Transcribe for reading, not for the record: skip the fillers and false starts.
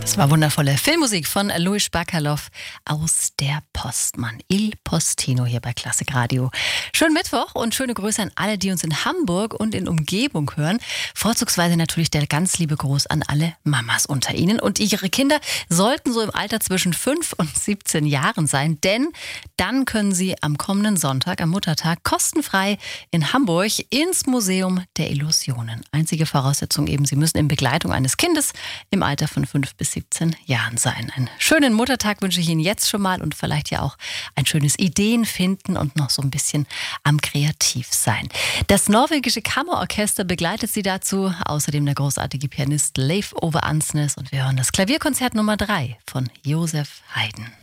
Das war wundervolle Filmmusik von Louis Bacalov aus Der Postmann. Il Postino hier bei Klassik Radio. Schönen Mittwoch und schöne Grüße an alle, die uns in Hamburg und in Umgebung hören. Vorzugsweise natürlich der ganz liebe Gruß an alle Mamas unter Ihnen. Und ihre Kinder sollten so im Alter zwischen 5 und 17 Jahren sein, denn dann können sie am kommenden Sonntag, am Muttertag, kostenfrei in Hamburg ins Museum der Illusionen. Einzige Voraussetzung eben, sie müssen in Begleitung eines Kindes im Alter von 5 bis 17 Jahren sein. Einen schönen Muttertag wünsche ich Ihnen jetzt schon mal und vielleicht ja auch ein schönes Ideen finden und noch so ein bisschen am Kreativsein. Das norwegische Kammerorchester begleitet Sie dazu, außerdem der großartige Pianist Leif Ove Ansnes und wir hören das Klavierkonzert Nummer 3 von Josef Haydn.